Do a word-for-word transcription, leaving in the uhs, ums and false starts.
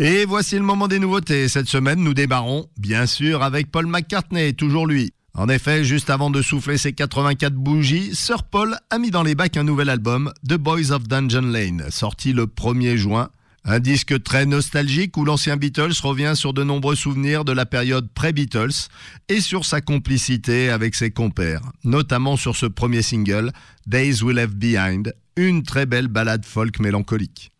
Et voici le moment des nouveautés. Cette semaine, nous démarrons, bien sûr, avec Paul McCartney, toujours lui. En effet, juste avant de souffler ses quatre-vingt-quatre bougies, Sir Paul a mis dans les bacs un nouvel album, The Boys of Dungeon Lane, sorti le premier juin. Un disque très nostalgique où l'ancien Beatles revient sur de nombreux souvenirs de la période pré-Beatles et sur sa complicité avec ses compères, notamment sur ce premier single, Days We Left Behind, une très belle ballade folk mélancolique.